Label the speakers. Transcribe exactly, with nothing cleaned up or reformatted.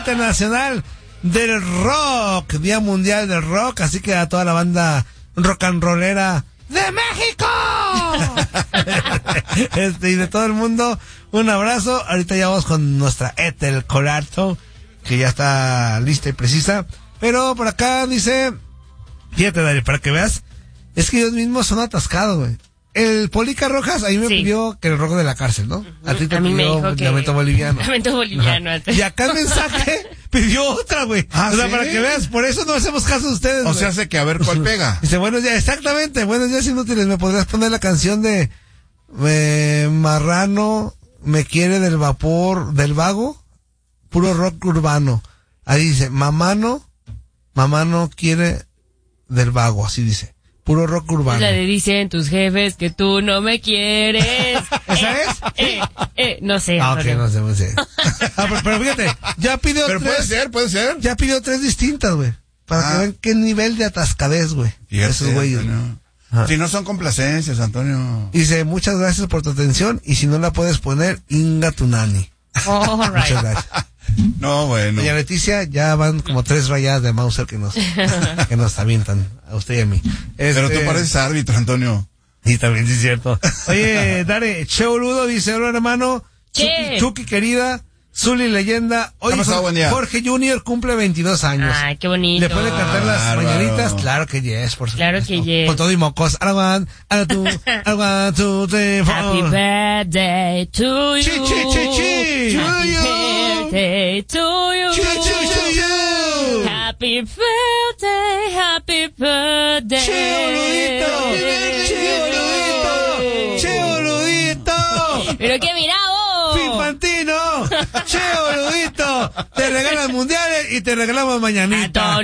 Speaker 1: Internacional del Rock, Día Mundial del Rock, así que a toda la banda rock and rollera de México este, y de todo el mundo, un abrazo. Ahorita ya vamos con nuestra Ethel Colarto, que ya está lista y precisa, pero por acá dice, fíjate, Dari, para que veas, es que ellos mismos son atascados, güey. El Polica Rojas ahí me sí. pidió que el rock de la cárcel, ¿no? A ti te
Speaker 2: a mí
Speaker 1: pidió
Speaker 2: me dijo que...
Speaker 1: Lamento Boliviano.
Speaker 2: Lamento Boliviano.
Speaker 1: Y acá el mensaje pidió otra, güey. Ah, o sea, ¿sí? Para que veas, por eso no hacemos caso de ustedes.
Speaker 3: O sea, hace que a ver cuál pega.
Speaker 1: Dice, buenos días, exactamente, buenos días inútiles. ¿Me podrías poner la canción de eh, Marrano me quiere del vapor del vago? Puro rock urbano. Ahí dice, mamano, mamano quiere del vago, así dice. Puro rock urbano.
Speaker 2: La de dicen tus jefes que tú no me quieres.
Speaker 1: ¿Esa es?
Speaker 2: Eh, eh, no sé.
Speaker 1: Ah, ok, no sé, no sé. Ah, pero, pero fíjate, ya pidió
Speaker 3: pero
Speaker 1: tres.
Speaker 3: Puede ser, puede ser.
Speaker 1: Ya pidió tres distintas, güey. Para ah. que vean qué nivel de atascadez, güey. Esos güeyes.
Speaker 3: No. Si no son complacencias, Antonio.
Speaker 1: Dice, muchas gracias por tu atención y si no la puedes poner, inga tu nani.
Speaker 2: Oh, right.
Speaker 1: Muchas gracias.
Speaker 3: No, bueno.
Speaker 1: Doña Leticia, ya van como tres rayadas de Mauser que nos, que nos avientan a usted y a mí. Este...
Speaker 3: Pero tú pareces árbitro, Antonio.
Speaker 1: Y también sí es cierto. Oye, Dare, Che Boludo dice, hola hermano, Chucky, Chucky querida, Zuli Leyenda, hoy Jorge, Jorge Junior cumple veintidós años.
Speaker 2: Ay, qué bonito.
Speaker 1: ¿Le puede cantar las ah, mañanitas? Claro que yes, por supuesto.
Speaker 2: Claro que yes.
Speaker 1: Con todo y mocos. I want, I two, I want two, three, four.
Speaker 2: Happy birthday to you.
Speaker 1: Chi, chi, chi, chi.
Speaker 2: Happy birthday to you.
Speaker 1: Chi, chi, chi, chi.
Speaker 2: Happy birthday, happy birthday.
Speaker 1: Che boludito, che boludito, che boludito.
Speaker 2: Pero qué mirado.
Speaker 1: Infantino, che boludito. Te regalan mundiales y te regalamos mañanita.